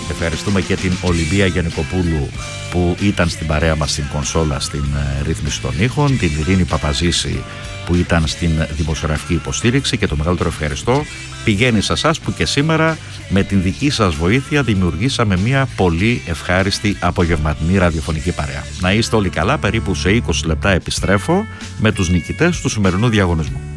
Ευχαριστούμε και την Ολυμπία Γιαννικοπούλου που ήταν στην παρέα μας στην κονσόλα στην ρύθμιση των ήχων, την Ειρήνη Παπαζήση που ήταν στην δημοσιογραφική υποστήριξη, και το μεγαλύτερο ευχαριστώ πηγαίνει σε εσάς που και σήμερα με την δική σας βοήθεια δημιουργήσαμε μια πολύ ευχάριστη απογευματινή ραδιοφωνική παρέα. Να είστε όλοι καλά, περίπου σε 20 λεπτά επιστρέφω με τους νικητές του σημερινού διαγωνισμού.